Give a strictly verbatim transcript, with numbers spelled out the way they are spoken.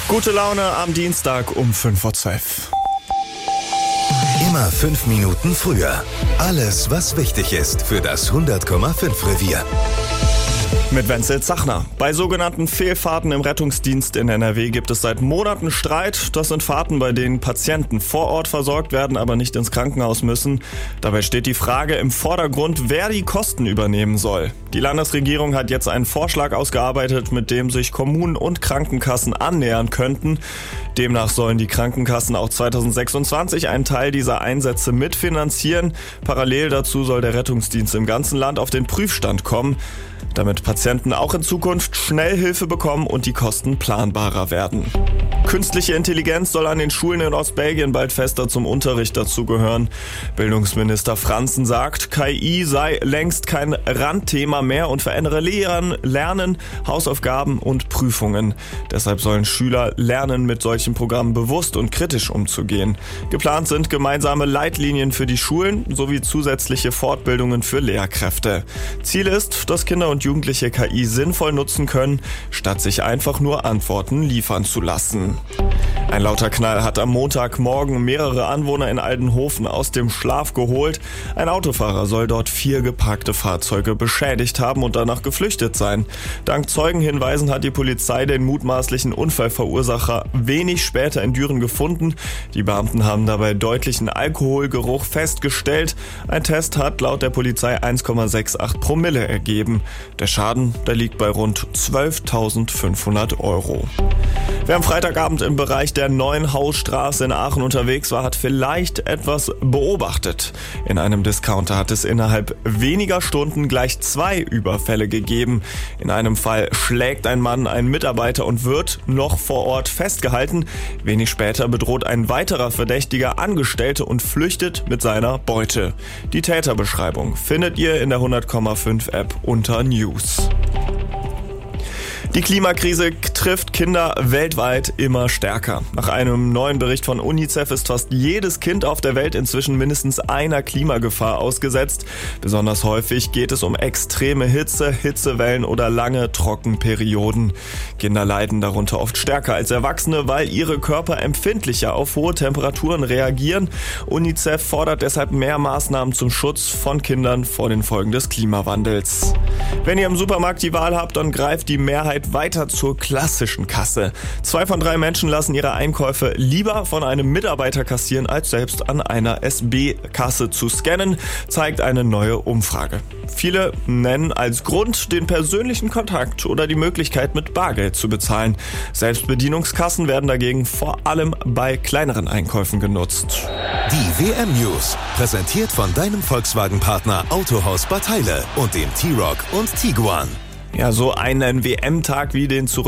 Gute Laune am Dienstag um fünf Uhr zwölf. Immer fünf Minuten früher. Alles, was wichtig ist für das hundert Komma fünf Revier. Mit Wenzel Zachner. Bei sogenannten Fehlfahrten im Rettungsdienst in N R W gibt es seit Monaten Streit. Das sind Fahrten, bei denen Patienten vor Ort versorgt werden, aber nicht ins Krankenhaus müssen. Dabei steht die Frage im Vordergrund, wer die Kosten übernehmen soll. Die Landesregierung hat jetzt einen Vorschlag ausgearbeitet, mit dem sich Kommunen und Krankenkassen annähern könnten. Demnach sollen die Krankenkassen auch zweitausendsechsundzwanzig einen Teil dieser Einsätze mitfinanzieren. Parallel dazu soll der Rettungsdienst im ganzen Land auf den Prüfstand kommen, damit Patienten auch in Zukunft schnell Hilfe bekommen und die Kosten planbarer werden. Künstliche Intelligenz soll an den Schulen in Ostbelgien bald fester zum Unterricht dazugehören. Bildungsminister Franzen sagt, K I sei längst kein Randthema mehr und verändere Lehren, Lernen, Hausaufgaben und Prüfungen. Deshalb sollen Schüler lernen, mit solchen Programmen bewusst und kritisch umzugehen. Geplant sind gemeinsame Leitlinien für die Schulen sowie zusätzliche Fortbildungen für Lehrkräfte. Ziel ist, dass Kinder und Jugendliche K I sinnvoll nutzen können, statt sich einfach nur Antworten liefern zu lassen. Ein lauter Knall hat am Montagmorgen mehrere Anwohner in Aldenhoven aus dem Schlaf geholt. Ein Autofahrer soll dort vier geparkte Fahrzeuge beschädigt haben und danach geflüchtet sein. Dank Zeugenhinweisen hat die Polizei den mutmaßlichen Unfallverursacher wenig später in Düren gefunden. Die Beamten haben dabei deutlichen Alkoholgeruch festgestellt. Ein Test hat laut der Polizei eins Komma achtundsechzig Promille ergeben. Der Schaden, der liegt bei rund zwölftausendfünfhundert Euro. Wer am Freitagabend im Bereich der Neuen Hausstraße in Aachen unterwegs war, hat vielleicht etwas beobachtet. In einem Discounter hat es innerhalb weniger Stunden gleich zwei Überfälle gegeben. In einem Fall schlägt ein Mann einen Mitarbeiter und wird noch vor Ort festgehalten. Wenig später bedroht ein weiterer Verdächtiger Angestellte und flüchtet mit seiner Beute. Die Täterbeschreibung findet ihr in der hundert Komma fünf App unter News. Die Klimakrise trifft Kinder weltweit immer stärker. Nach einem neuen Bericht von UNICEF ist fast jedes Kind auf der Welt inzwischen mindestens einer Klimagefahr ausgesetzt. Besonders häufig geht es um extreme Hitze, Hitzewellen oder lange Trockenperioden. Kinder leiden darunter oft stärker als Erwachsene, weil ihre Körper empfindlicher auf hohe Temperaturen reagieren. UNICEF fordert deshalb mehr Maßnahmen zum Schutz von Kindern vor den Folgen des Klimawandels. Wenn ihr im Supermarkt die Wahl habt, dann greift die Mehrheit weiter zur klassischen Kasse. Zwei von drei Menschen lassen ihre Einkäufe lieber von einem Mitarbeiter kassieren, als selbst an einer S B-Kasse zu scannen, zeigt eine neue Umfrage. Viele nennen als Grund den persönlichen Kontakt oder die Möglichkeit, mit Bargeld zu bezahlen. Selbstbedienungskassen werden dagegen vor allem bei kleineren Einkäufen genutzt. Die W M-News, präsentiert von deinem Volkswagen-Partner Autohaus Bad Heile und dem T-Roc und Tiguan. Ja, so einen W M-Tag wie den zurück